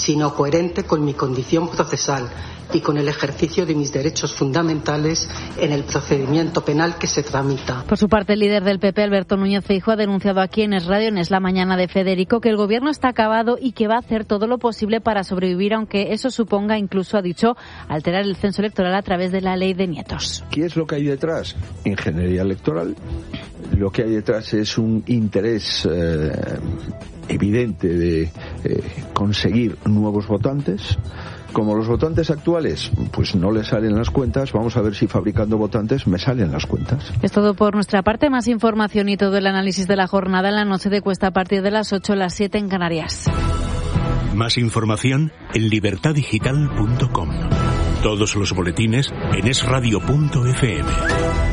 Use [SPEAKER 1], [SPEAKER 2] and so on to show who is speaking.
[SPEAKER 1] sino coherente con mi condición procesal y con el ejercicio de mis derechos fundamentales en el procedimiento penal que se tramita.
[SPEAKER 2] Por su parte, el líder del PP, Alberto Núñez Feijóo, ha denunciado aquí en Es Radio, en Es la Mañana de Federico, que el gobierno está acabado y que va a hacer todo lo posible para sobrevivir, aunque eso suponga, incluso ha dicho, alterar el censo electoral a través de la ley de nietos.
[SPEAKER 3] ¿Qué es lo que hay detrás? Ingeniería electoral. Lo que hay detrás es un interés evidente de conseguir nuevos votantes. Como los votantes actuales pues no les salen las cuentas, vamos a ver si fabricando votantes me salen las cuentas.
[SPEAKER 2] Es todo por nuestra parte. Más información y todo el análisis de la jornada en la noche de Cuesta a partir de las 8, las 7 en Canarias.
[SPEAKER 4] Más información en libertadigital.com. Todos los boletines en esradio.fm.